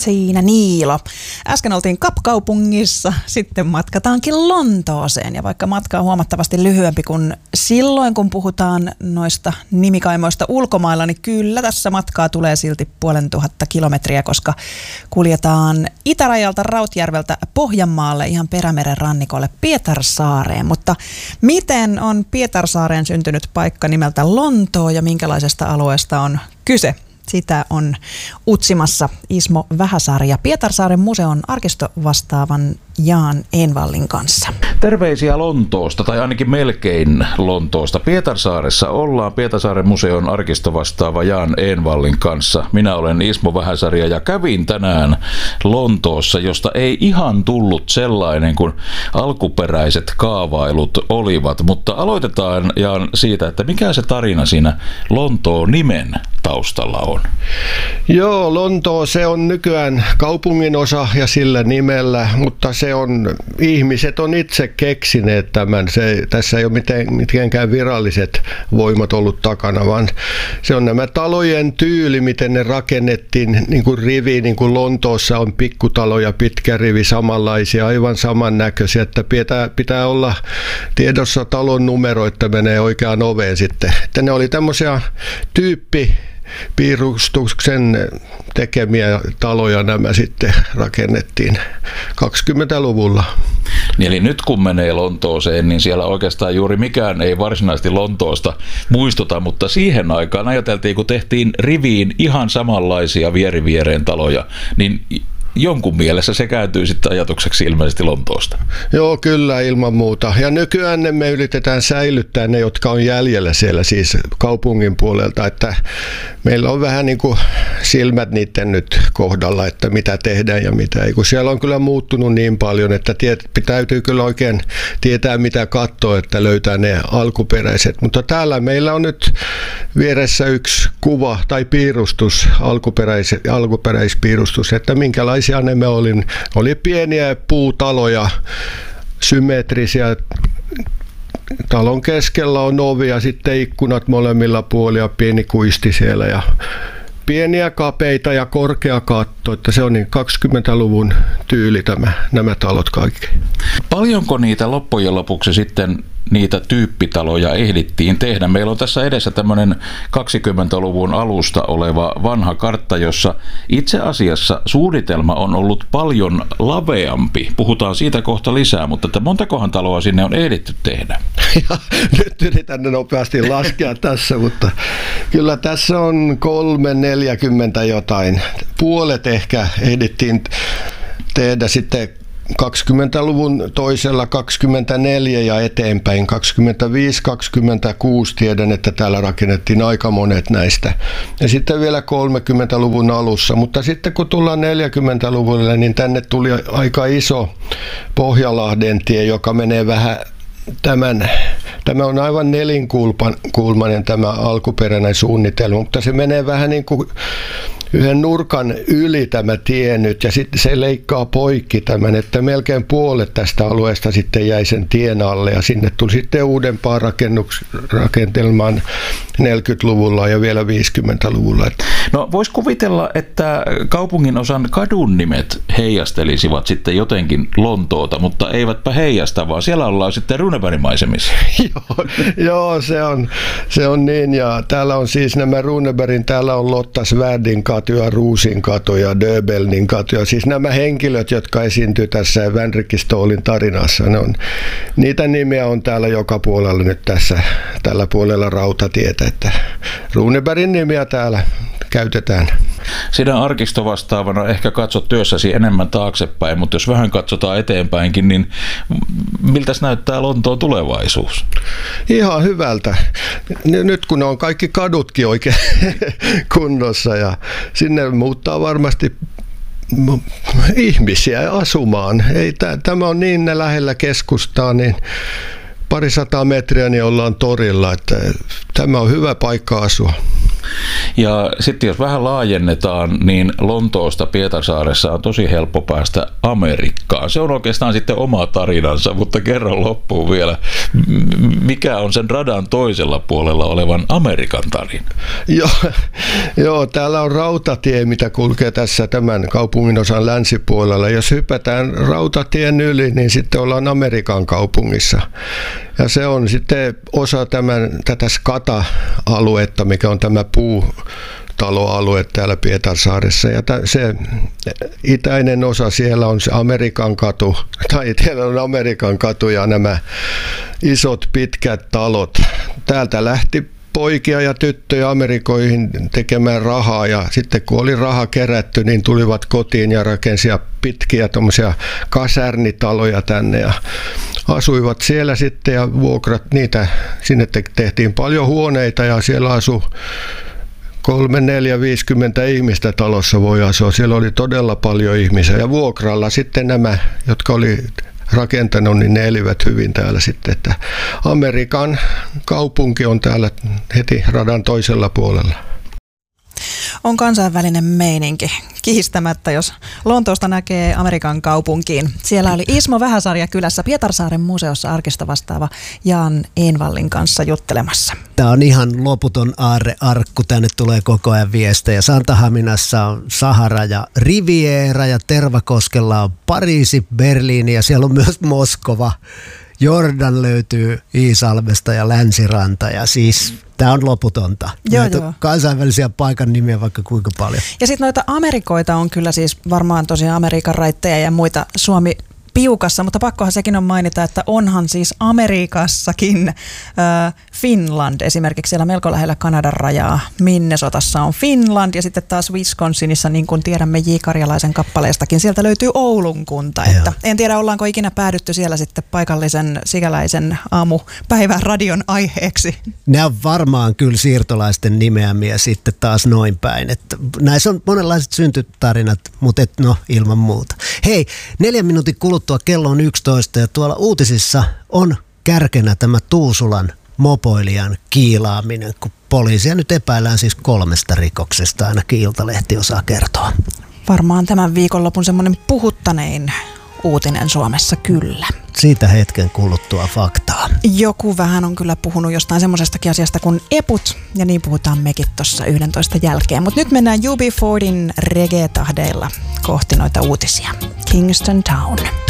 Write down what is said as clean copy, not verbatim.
Siinä Niilo. Äsken oltiin Kapkaupungissa, sitten matkataankin Lontooseen. Ja vaikka matka on huomattavasti lyhyempi kuin silloin, kun puhutaan noista nimikaimoista ulkomailla, niin kyllä tässä matkaa tulee silti 500 kilometriä, koska kuljetaan itärajalta Rautjärveltä Pohjanmaalle ihan Perämeren rannikolle Pietarsaareen. Mutta miten on Pietarsaareen syntynyt paikka nimeltä Lontoo ja minkälaisesta alueesta on kyse? Sitä on utsimassa Ismo Vähäsaari ja Pietarsaaren museon arkistovastaavan Jaan Envallin kanssa. Terveisiä Lontoosta, tai ainakin melkein Lontoosta. Pietarsaaressa ollaan Pietarsaaren museon arkistovastaava Jaan Envallin kanssa. Minä olen Ismo Vähäsaari ja kävin tänään Lontoossa, josta ei ihan tullut sellainen kuin alkuperäiset kaavailut olivat. Mutta aloitetaan Jaan siitä, että mikä se tarina siinä Lontoon nimen taustalla on? Joo, Lontoo se on nykyään kaupungin osa ja sillä nimellä, mutta ihmiset on itse keksineet tämän. Tässä ei ole mitenkään viralliset voimat ollut takana, vaan se on nämä talojen tyyli, miten ne rakennettiin niin kuin rivi, niin kuin Lontoossa on pikkutaloja, pitkä rivi, samanlaisia, aivan samannäköisiä, että pitää olla tiedossa talon numero, että menee oikeaan oveen sitten. Että ne oli tämmöisiä piirustuksen tekemiä taloja nämä sitten rakennettiin 20-luvulla. Eli nyt kun menee Lontooseen, niin siellä oikeastaan juuri mikään ei varsinaisesti Lontoosta muistuta, mutta siihen aikaan ajateltiin, kun tehtiin riviin ihan samanlaisia vieriviereen taloja, niin jonkun mielessä se kääntyy sitten ajatukseksi ilmeisesti Lontoosta. Joo, kyllä, ilman muuta. Ja nykyään me yritetään säilyttää ne, jotka on jäljellä siellä siis kaupungin puolelta, että meillä on vähän niin kuin silmät niiden nyt kohdalla, että mitä tehdään ja mitä ei. Kun siellä on kyllä muuttunut niin paljon, että täytyy kyllä oikein tietää mitä katsoa, että löytää ne alkuperäiset. Mutta täällä meillä on nyt vieressä yksi kuva tai piirustus, alkuperäispiirustus, että minkälaisia ne oli pieniä puutaloja, symmetrisiä. Talon keskellä on ovi ja sitten ikkunat molemmilla puolilla, pieni kuisti siellä ja pieniä kapeita ja korkea katto, että se on niin 20-luvun tyyli nämä talot kaikki. Paljonko niitä loppujen lopuksi sitten niitä tyyppitaloja ehdittiin tehdä? Meillä on tässä edessä tämmöinen 20-luvun alusta oleva vanha kartta, jossa itse asiassa suunnitelma on ollut paljon laveampi. Puhutaan siitä kohta lisää, mutta että montakohan taloa sinne on ehditty tehdä? Ja, nyt yritän nopeasti laskea tässä, mutta kyllä tässä on 340 jotain. Puolet ehkä ehdittiin tehdä sitten 20-luvun toisella 24 ja eteenpäin 25-26 tiedän, että täällä rakennettiin aika monet näistä. Ja sitten vielä 30-luvun alussa, mutta sitten kun tullaan 40-luvulle, niin tänne tuli aika iso Pohjalahden tie, joka menee vähän Tämä on aivan nelinkulmainen tämä alkuperäinen suunnitelma, mutta se menee vähän niin kuin yhden nurkan yli tämä tie nyt ja sitten se leikkaa poikki tämän, että melkein puolet tästä alueesta sitten jäi sen tien alle ja sinne tuli sitten uudempaa rakentelmaan 40-luvulla ja vielä 50-luvulla. No vois kuvitella, että kaupungin osan kadun nimet heijastelisivat sitten jotenkin Lontoota, mutta eivätpä heijasta, vaan siellä ollaan sitten Runebergin maisemissa. Joo, se on niin ja täällä on siis nämä Runebergin, täällä on Lotta Svärdin katu ja Ruusin katu ja Döbelnin katu ja siis nämä henkilöt, jotka esiintyy tässä Vänrikki-Stoolin tarinassa, niitä nimiä on täällä joka puolella nyt tällä puolella rautatietä, että Runebergin nimiä täällä käytetään. Sinä arkistovastaavana ehkä katsot työssäsi enemmän taaksepäin, mutta jos vähän katsotaan eteenpäinkin, niin miltäs näyttää Lontoon tulevaisuus? Ihan hyvältä. Nyt kun on kaikki kadutkin oikein kunnossa ja sinne muuttaa varmasti ihmisiä asumaan. Tämä on niin lähellä keskustaa, niin 200 metriä niin ollaan torilla, että tämä on hyvä paikka asua. Ja sitten jos vähän laajennetaan, niin Lontoosta Pietarsaaressa on tosi helppo päästä Amerikkaan. Se on oikeastaan sitten oma tarinansa, mutta kerro loppuun vielä, mikä on sen radan toisella puolella olevan Amerikan tarina? Joo, täällä on rautatie, mitä kulkee tässä tämän kaupungin osan länsipuolella. Jos hypätään rautatien yli, niin sitten ollaan Amerikan kaupungissa. Ja se on sitten osa tätä Skata-aluetta, mikä on tämä puutaloalue täällä Pietarsaaressa. Ja se itäinen osa siellä on se Amerikan katu, tai siellä on Amerikan katu ja nämä isot pitkät talot. Täältä lähti poikia ja tyttöjä Amerikoihin tekemään rahaa, ja sitten kun oli raha kerätty, niin tulivat kotiin ja rakensivat pitkiä tuommoisia kasärnitaloja tänne ja asuivat siellä sitten ja vuokrat niitä, sinne tehtiin paljon huoneita ja siellä asui 3, 4, 50 ihmistä talossa voi asua. Siellä oli todella paljon ihmisiä ja vuokralla sitten nämä, jotka oli rakentanut, niin ne elivät hyvin täällä sitten. Että Amerikan kaupunki on täällä heti radan toisella puolella. On kansainvälinen meininki. Kiistämättä, jos Lontoosta näkee Amerikan kaupunkiin. Siellä oli Ismo Vähäsarja kylässä Pietarsaaren museossa arkistovastaava Jan Envallin kanssa juttelemassa. Tämä on ihan loputon aarrearkku. Tänne tulee koko ajan viestejä. Santahaminassa on Sahara ja Riviera ja Tervakoskella on Pariisi, Berliini ja siellä on myös Moskova. Jordan löytyy Iisalmesta ja Länsiranta ja siis tämä on loputonta. Joo. Kansainvälisiä paikan nimiä vaikka kuinka paljon. Ja sitten noita Amerikoita on kyllä siis varmaan tosiaan Amerikan raitteja ja muita Suomi piukassa, mutta pakkohan sekin on mainita, että onhan siis Amerikassakin Finland, esimerkiksi siellä melko lähellä Kanadan rajaa. Minnesotassa on Finland ja sitten taas Wisconsinissa, niin kuin tiedämme J. Karjalaisen kappaleestakin, sieltä löytyy Oulun kunta. Että en tiedä, ollaanko ikinä päädytty siellä sitten paikallisen sikäläisen aamupäivän radion aiheeksi. Nämä on varmaan kyllä siirtolaisten nimeämiä sitten taas noin päin. Että näissä on monenlaiset syntytarinat, mutta ilman muuta. Hei, 4 minuutin kuluttua kello on 11 ja tuolla uutisissa on kärkenä tämä Tuusulan mopoilijan kiilaaminen, kun poliisia nyt epäillään siis 3 rikoksesta, ainakin Iltalehti osaa kertoa. Varmaan tämän viikonlopun semmoinen puhuttanein uutinen Suomessa kyllä. Siitä hetken kuluttua faktaa. Joku vähän on kyllä puhunut jostain semmoisestakin asiasta kuin eput, ja niin puhutaan mekin tuossa 11 jälkeen. Mutta nyt mennään UB40 reggae-tahdeilla kohti noita uutisia. Kingston Town.